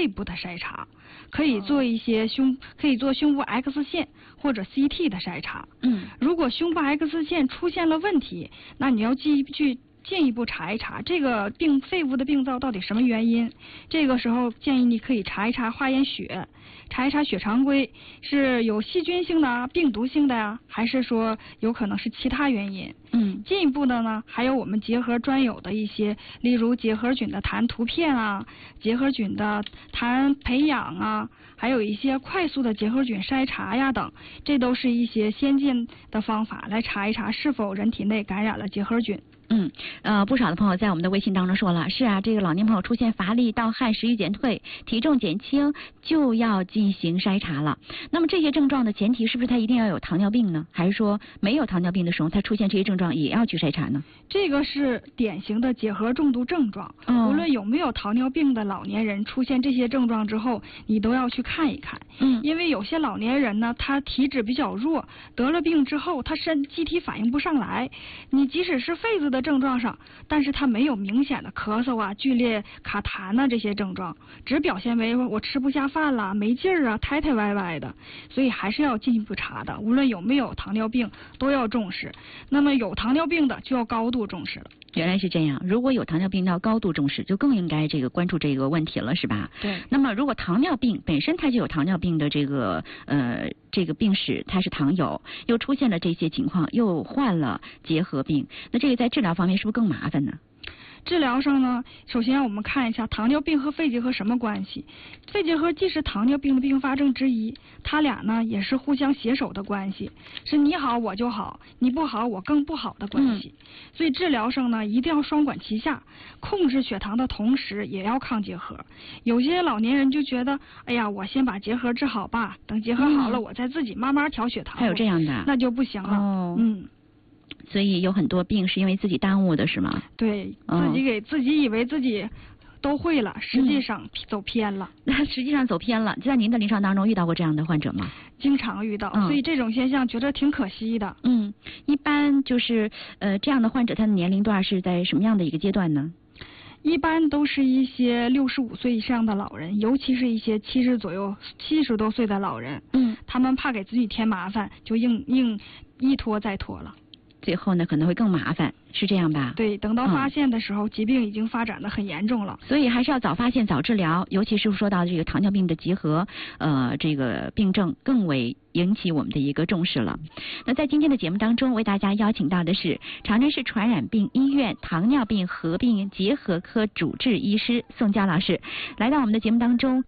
肺部的筛查，可以做一些可以做胸部 X 线或者 CT 的筛查。如果胸部 X 线出现了问题，那你要进一步查一查这个肺部的病灶到底什么原因。这个时候建议你可以查一查化验血，查一查血常规是有细菌性的啊、病毒性的呀，还是说有可能是其他原因。进一步的呢，还有我们结核专有的一些，例如结核菌的痰图片啊，结核菌的痰培养啊，还有一些快速的结核菌筛查呀等，这都是一些先进的方法来查一查是否人体内感染了结核菌。 不少的朋友在我们的微信当中说了，是啊，这个老年朋友出现乏力、盗汗、食欲减退、体重减轻，就要进行筛查了。那么这些症状的前提是不是他一定要有糖尿病呢？还是说没有糖尿病的时候，他出现这些症状也要去筛查呢？ 这个是典型的结核中毒症状，无论有没有糖尿病的老年人出现这些症状之后，你都要去看一看。因为有些老年人呢，他体质比较弱，得了病之后他机体反应不上来，你即使是痱子的症状上，但是他没有明显的咳嗽啊、剧烈卡痰啊这些症状，只表现为我吃不下饭了、没劲儿啊、抬抬歪歪的，所以还是要进一步查的。无论有没有糖尿病都要重视，那么有糖尿病的就要高度重视了。 原来是这样，如果有糖尿病要高度重视，就更应该关注这个问题了，是吧？ 对。 那么如果糖尿病本身它就有糖尿病的这个病史，它是糖友，又出现了这些情况，又患了结核病，那这个在治疗方面是不是更麻烦呢？ 治疗上呢，首先我们看一下糖尿病和肺结核什么关系。肺结核既是糖尿病的并发症之一，它俩呢也是互相携手的关系，是你好我就好，你不好我更不好的关系。所以治疗上呢一定要双管齐下，控制血糖的同时也要抗结核。有些老年人就觉得，哎呀，我先把结核治好吧，等结核好了，我再自己慢慢调血糖。 还有这样的？ 那就不行了。 所以有很多病是因为自己耽误的，是吗？ 对，自己以为自己都会了，实际上走偏了。 实际上走偏了。在您的临床当中遇到过这样的患者吗？ 经常遇到，所以这种现象觉得挺可惜的。 一般就是这样的患者，他的年龄段是在什么样的一个阶段呢？ 一般都是一些65岁以上的老人，尤其是一些70多岁的老人。他们怕给自己添麻烦，就硬一拖再拖了。 最后呢可能会更麻烦，是这样吧？ 对，等到发现的时候，疾病已经发展得很严重了。 所以还是要早发现早治疗，尤其是说到这个糖尿病的结核这个病症更为引起我们的一个重视了。那在今天的节目当中，为大家邀请到的是长春市传染病医院糖尿病合并结核科主治医师宋佳老师，来到我们的节目当中。